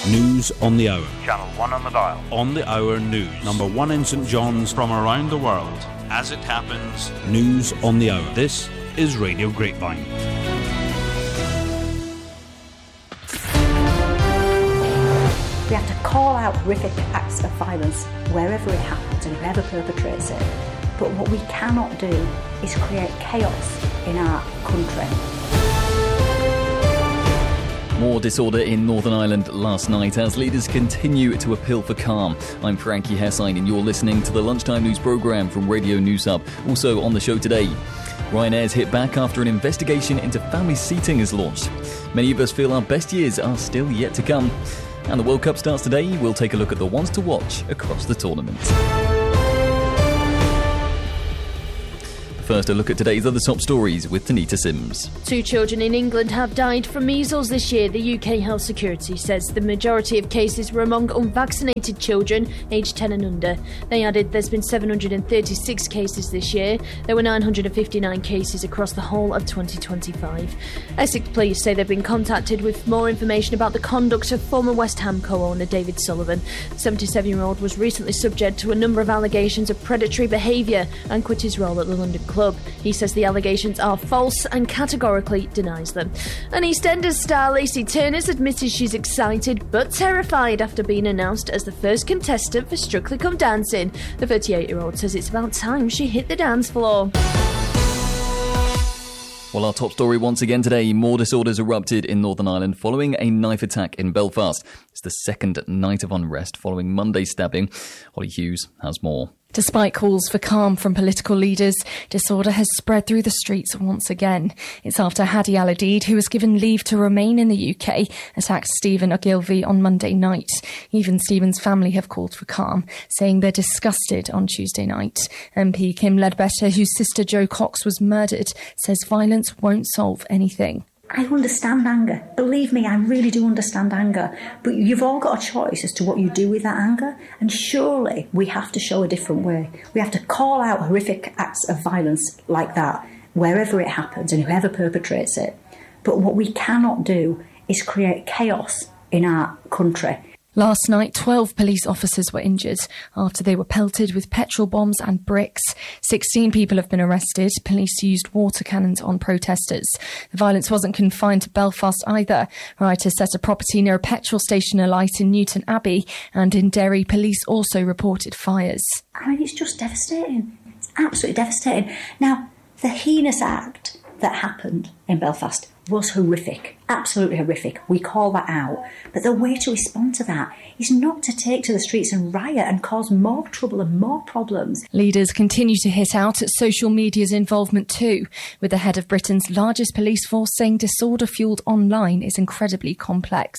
News on the hour. Channel 1 on the dial. On the hour news. Number 1 in St John's. From around the world. As it happens. News on the hour. This is Radio Grapevine. We have to call out horrific acts of violence wherever it happens and whoever perpetrates it. But what we cannot do is create chaos in our country. More disorder in Northern Ireland last night as leaders continue to appeal for calm. I'm Frankie Hessine and you're listening to the Lunchtime News programme from Radio News Hub. Also on the show today, Ryanair's hit back after an investigation into family seating is launched. Many of us feel our best years are still yet to come. And the World Cup starts today. We'll take a look at the ones to watch across the tournament. First, a look at today's other top stories with Tanita Sims. 2 children in England have died from measles this year, the UK Health Security says. The majority of cases were among unvaccinated children aged 10 and under. They added there's been 736 cases this year. There were 959 cases across the whole of 2025. Essex Police say they've been contacted with more information about the conduct of former West Ham co-owner David Sullivan. The 77-year-old was recently subject to a number of allegations of predatory behaviour and quit his role at the London club. He says the allegations are false and categorically denies them. And EastEnders star Lacey Turner's admitted she's excited but terrified after being announced as the first contestant for Strictly Come Dancing. The 38-year-old says it's about time she hit the dance floor. Well, our top story once again today, more disorders erupted in Northern Ireland following a knife attack in Belfast. It's the second night of unrest following Monday's stabbing. Holly Hughes has more. Despite calls for calm from political leaders, disorder has spread through the streets once again. It's after Hadi Al-Adid, who was given leave to remain in the UK, attacked Stephen Ogilvie on Monday night. Even Stephen's family have called for calm, saying they're disgusted on Tuesday night. MP Kim Ledbetter, whose sister Jo Cox was murdered, says violence won't solve anything. I understand anger. Believe me, I really do understand anger. But you've all got a choice as to what you do with that anger. And surely we have to show a different way. We have to call out horrific acts of violence like that wherever it happens and whoever perpetrates it. But what we cannot do is create chaos in our country. Last night, 12 police officers were injured after they were pelted with petrol bombs and bricks. 16 people have been arrested. Police used water cannons on protesters. The violence wasn't confined to Belfast either. Rioters set a property near a petrol station alight in Newton Abbey, and in Derry, police also reported fires. I mean, it's just devastating. It's absolutely devastating. Now, the heinous act that happened in Belfast was horrific, absolutely horrific. We call that out. But the way to respond to that is not to take to the streets and riot and cause more trouble and more problems. Leaders continue to hit out at social media's involvement too, with the head of Britain's largest police force saying disorder fuelled online is incredibly complex.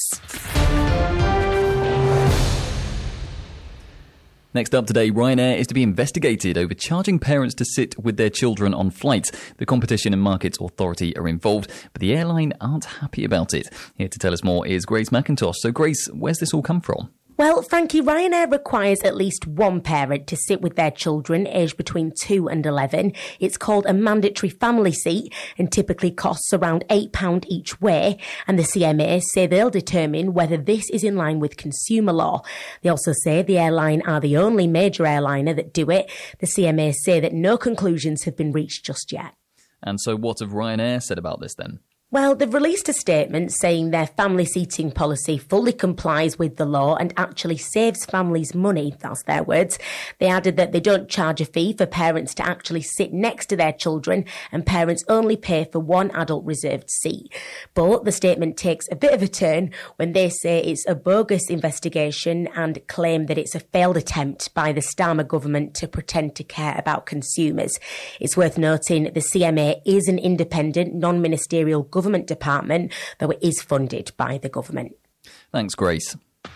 Next up today, Ryanair is to be investigated over charging parents to sit with their children on flights. The Competition and Markets Authority are involved, but the airline aren't happy about it. Here to tell us more is Grace McIntosh. So Grace, where's this all come from? Well, Frankie, Ryanair requires at least one parent to sit with their children aged between 2 and 11. It's called a mandatory family seat and typically costs around £8 each way. And the CMA say they'll determine whether this is in line with consumer law. They also say the airline are the only major airliner that do it. The CMA say that no conclusions have been reached just yet. And so what have Ryanair said about this then? Well, they've released a statement saying their family seating policy fully complies with the law and actually saves families money. That's their words. They added that they don't charge a fee for parents to actually sit next to their children, and parents only pay for one adult reserved seat. But the statement takes a bit of a turn when they say it's a bogus investigation and claim that it's a failed attempt by the Starmer government to pretend to care about consumers. It's worth noting the CMA is an independent, non-ministerial government department, though it is funded by the government. Thanks, Grace.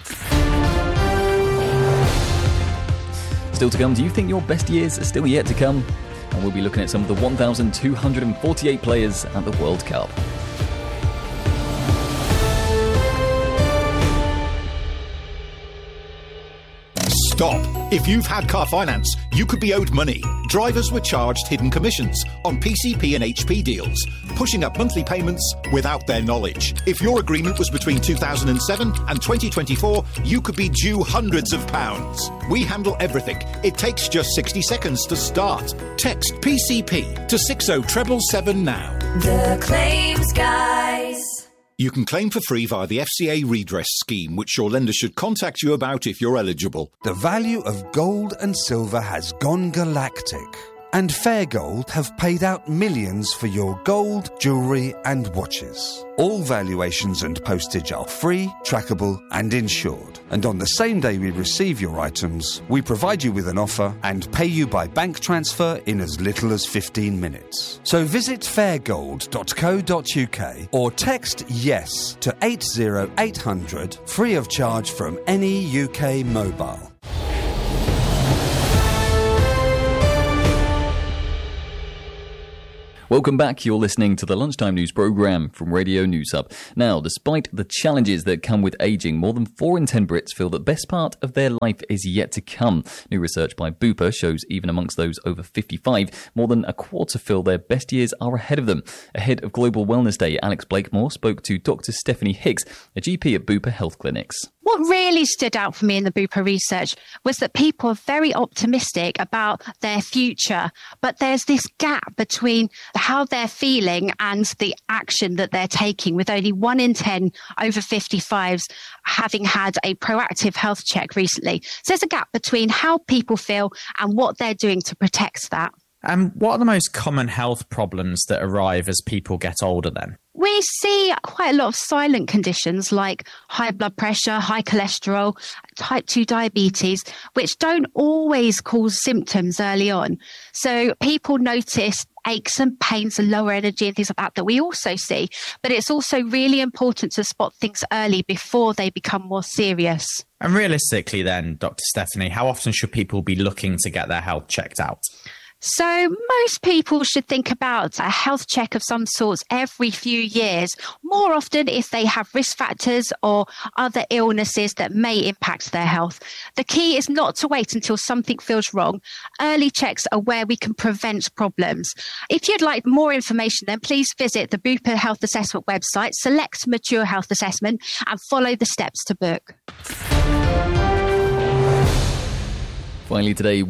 Still to come, do you think your best years are still yet to come? And we'll be looking at some of the 1,248 players at the World Cup. Stop. If you've had car finance, you could be owed money. Drivers were charged hidden commissions on PCP and HP deals, pushing up monthly payments without their knowledge. If your agreement was between 2007 and 2024, you could be due hundreds of pounds. We handle everything. It takes just 60 seconds to start. Text PCP to 60777 now. The Claims Guys. You can claim for free via the FCA redress scheme, which your lender should contact you about if you're eligible. The value of gold and silver has gone galactic, and Fair Gold have paid out millions for your gold, jewellery and watches. All valuations and postage are free, trackable and insured. And on the same day we receive your items, we provide you with an offer and pay you by bank transfer in as little as 15 minutes. So visit fairgold.co.uk or text YES to 80800 free of charge from any UK mobile. Welcome back. You're listening to the Lunchtime News programme from Radio News Hub. Now, despite the challenges that come with ageing, more than 4 in 10 Brits feel the best part of their life is yet to come. New research by Bupa shows even amongst those over 55, more than a quarter feel their best years are ahead of them. Ahead of Global Wellness Day, Alex Blakemore spoke to Dr. Stephanie Higgs, a GP at Bupa Health Clinics. What really stood out for me in the Bupa research was that people are very optimistic about their future, but there's this gap between how they're feeling and the action that they're taking, with only 1 in 10 over 55s having had a proactive health check recently. So there's a gap between how people feel and what they're doing to protect that. And what are the most common health problems that arrive as people get older then? We see quite a lot of silent conditions like high blood pressure, high cholesterol, type 2 diabetes, which don't always cause symptoms early on. So people notice aches and pains and lower energy and things like that we also see. But it's also really important to spot things early before they become more serious. And realistically then, Dr. Stephanie, how often should people be looking to get their health checked out? So most people should think about a health check of some sorts every few years, more often if they have risk factors or other illnesses that may impact their health. The key is not to wait until something feels wrong. Early checks are where we can prevent problems. If you'd like more information, then please visit the Bupa Health Assessment website, select Mature Health Assessment and follow the steps to book. Finally today,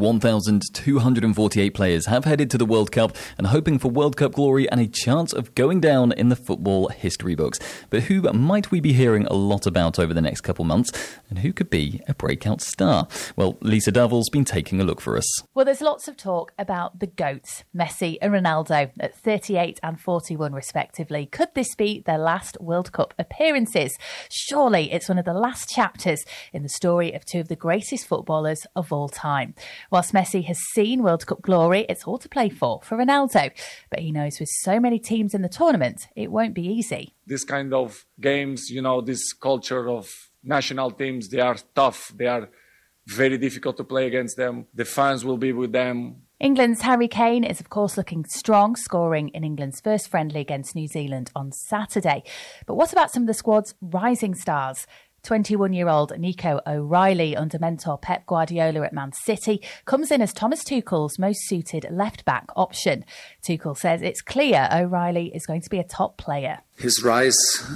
1,248 players have headed to the World Cup and hoping for World Cup glory and a chance of going down in the football history books. But who might we be hearing a lot about over the next couple months? And who could be a breakout star? Well, Lisa Davel's been taking a look for us. Well, there's lots of talk about the GOATs, Messi and Ronaldo, at 38 and 41 respectively. Could this be their last World Cup appearances? Surely it's one of the last chapters in the story of two of the greatest footballers of all time. Whilst Messi has seen World Cup glory, it's all to play for Ronaldo. But he knows with so many teams in the tournament, it won't be easy. This kind of games, this culture of national teams, they are tough. They are very difficult to play against them. The fans will be with them. England's Harry Kane is, of course, looking strong, scoring in England's first friendly against New Zealand on Saturday. But what about some of the squad's rising stars? 21-year-old Nico O'Reilly, under mentor Pep Guardiola at Man City, comes in as Thomas Tuchel's most suited left-back option. Tuchel says it's clear O'Reilly is going to be a top player. His rise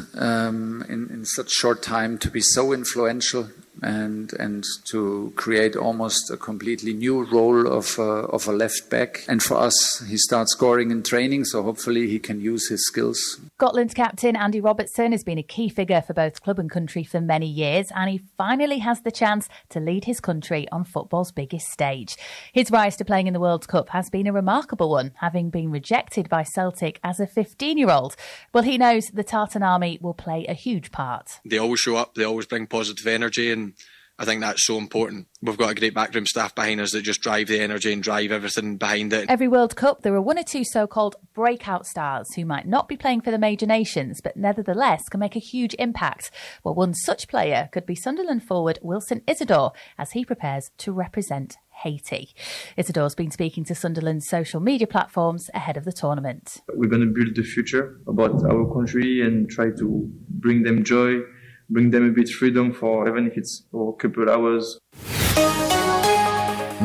in such short time to be so influential and to create almost a completely new role of a left back. And for us, he starts scoring in training, so hopefully he can use his skills. Scotland captain Andy Robertson has been a key figure for both club and country for many years, and he finally has the chance to lead his country on football's biggest stage. His rise to playing in the World Cup has been a remarkable one, having been rejected by Celtic as a 15-year-old. Well, he knows the Tartan Army will play a huge part. They always show up, they always bring positive energy, and I think that's so important. We've got a great backroom staff behind us that just drive the energy and drive everything behind it. Every World Cup, there are one or two so-called breakout stars who might not be playing for the major nations, but nevertheless can make a huge impact. Well, one such player could be Sunderland forward Wilson Isidore, as he prepares to represent Haiti. Isidore's been speaking to Sunderland's social media platforms ahead of the tournament. We're going to build the future about our country and try to bring them joy, bring them a bit freedom for even if it's for a couple hours.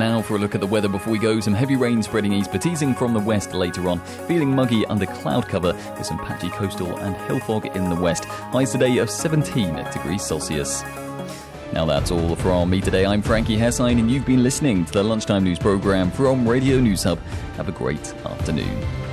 now for a look at the weather before we go. Some heavy rain spreading east, but easing from the west later on. Feeling muggy under cloud cover with some patchy coastal and hill fog in the west. Highs today of 17 degrees Celsius. Now that's all from me today. I'm Frankie Hessine and you've been listening to the Lunchtime News programme from Radio News Hub. Have a great afternoon.